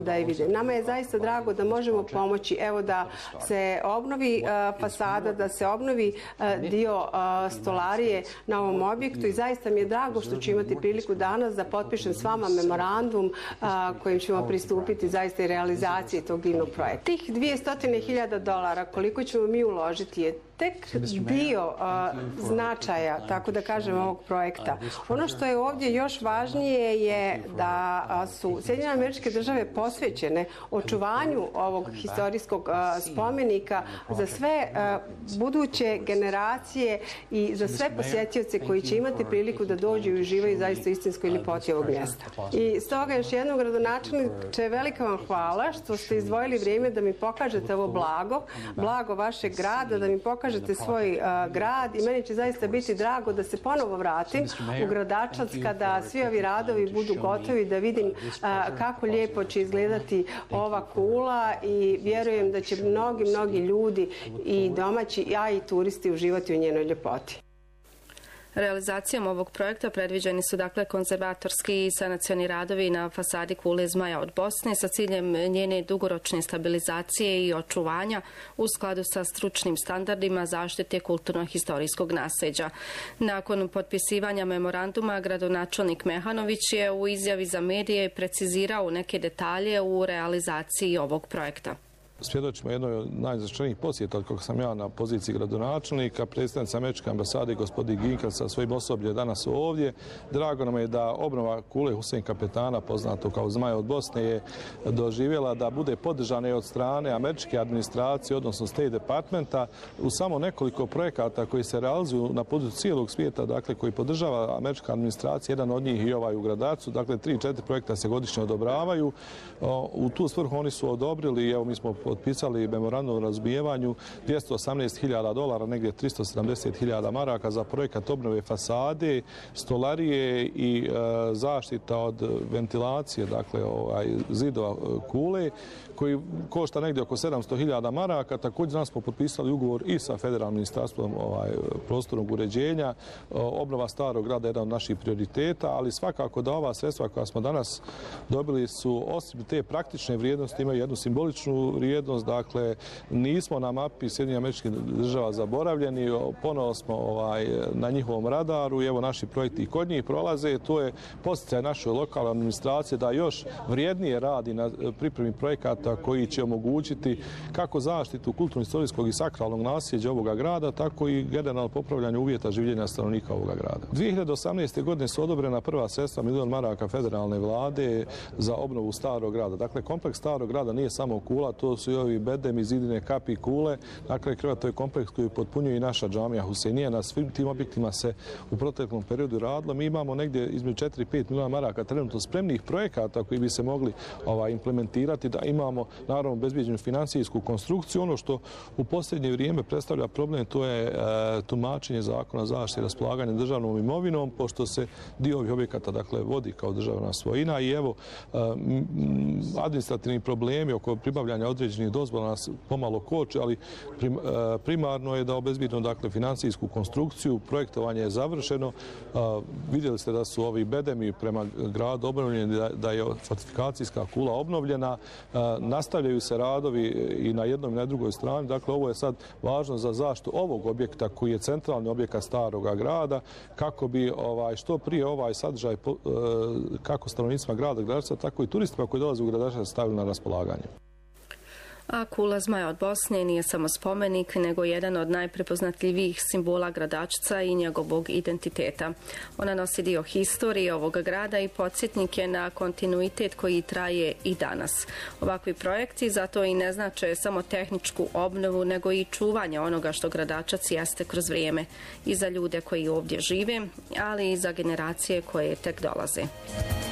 da je vide. Nama je zaista drago da možemo pomoći, evo da se obnovi fasada, da se obnovi dio stolarije na ovom objektu i zaista mi je drago što ću imati priliku danas da potpišem s vama memorandum kojim ćemo pristupiti zaista i realizaciji tog divnog projekta. Tih $200.000 koliko ćemo mi uložiti je tek dio značaja, tako da kažem, ovog projekta. Ono što je ovdje još važnije je da su Sjedinjene Američke Države posvećene očuvanju ovog historijskog spomenika za sve buduće generacije i za sve posjetioce koji će imati priliku da dođu i uživaju zaista u istinskoj ljepoti ovog mjesta. I stoga još jednom, gradonačelniče, velika vam hvala što ste izdvojili vrijeme da mi pokažete ovo blago vašeg grada, da mi pokažete svoj grad i meni će zaista biti drago da se ponovo vratim u Gradačac kada svi ovi radovi budu gotovi, da vidim kako lijepo će izgledati ova kula i vjerujem da će mnogi ljudi i domaći, a i turisti uživati u njenoj ljepoti. Realizacijom ovog projekta predviđeni su konzervatorski i sanacioni radovi na fasadi kule Zmaja od Bosne sa ciljem njene dugoročne stabilizacije i očuvanja u skladu sa stručnim standardima zaštite kulturno-historijskog nasljeđa. Nakon potpisivanja memoranduma, gradonačelnik Mehanović je u izjavi za medije precizirao neke detalje u realizaciji ovog projekta. Svjedočimo jednoj od najznačajnijih posjeta od kako sam ja na poziciji gradonačelnika. Predstavnica Američke ambasade gospodin Ginkel sa svojim osobljem danas ovdje. Drago nam je da obnova kule Husein Kapetana, poznato kao Zmaja od Bosne, je doživjela da bude podržana i od strane američke administracije, odnosno State Departmenta, u samo nekoliko projekata koji se realizuju na području cijelog svijeta, koji podržava američka administracija, jedan od njih i ovaj u Gradačcu. 3-4 projekta se godišnje odobravaju. U tu svrhu oni su odobrili, evo mi smo potpisali memorandum o razumijevanju, $218.000, negdje 370.000 maraka za projekat obnove fasade, stolarije i zaštita od ventilacije, zidova kule, koji košta negdje oko 700.000 maraka. Također nas smo potpisali ugovor i sa Federalnim ministarstvom prostornog uređenja. Obnova starog grada je jedan od naših prioriteta, ali svakako da ova sredstva koja smo danas dobili su, osim te praktične vrijednosti, imaju jednu simboličnu vrijednost. Nismo na mapi Sjedinjenih Američkih Država zaboravljeni, ponovo smo na njihovom radaru i evo naši projekti kod njih prolaze. To je posticaj naše lokalne administracije da još vrijednije radi na pripremi projekata koji će omogućiti kako zaštitu kulturno-historijskog i sakralnog nasljeđa ovoga grada, tako i generalno popravljanje uvjeta življenja stanovnika ovoga grada. 2018. godine su odobrena prva sredstva $1.000.000 maraka federalne vlade za obnovu starog grada. Kompleks starog grada nije samo kula, to su i ovi bedemi, zidine, kapi, kule. To je kompleks koji potpunjuje i naša džamija Husejnija. Na svim tim objektima se u proteklom periodu radilo. Mi imamo negdje između 4 i 5 milijuna maraka trenutno spremnih projekata koji bi se mogli implementirati, da imamo naravno bezbjeđenu financijsku konstrukciju. Ono što u posljednje vrijeme predstavlja problem, to je tumačenje zakona zaštite i raspolaganja državnom imovinom, pošto se dio ovih objekata vodi kao državna svojina i evo administrativni problemi oko pribavljanja određenih dozvola nas pomalo koče, ali primarno je da obezbjedimo financijsku konstrukciju. Projektovanje je završeno. Vidjeli ste da su ovi bedemi prema gradu obnovljeni, da je fortifikacijska kula obnovljena. Nastavljaju se radovi i na jednoj i na drugoj strani. Ovo je sad važno za zaštitu ovog objekta koji je centralni objekat staroga grada, kako bi što prije ovaj sadržaj kako stanovnicima grada Gradačca, tako i turistima koji dolaze u Gradačac stavili na raspolaganje. A kula Zmaja od Bosne nije samo spomenik, nego jedan od najprepoznatljivijih simbola Gradačca i njegovog identiteta. Ona nosi dio historije ovog grada i podsjetnik je na kontinuitet koji traje i danas. Ovakvi projekti zato i ne znače samo tehničku obnovu, nego i čuvanje onoga što Gradačac jeste kroz vrijeme. I za ljude koji ovdje žive, ali i za generacije koje tek dolaze.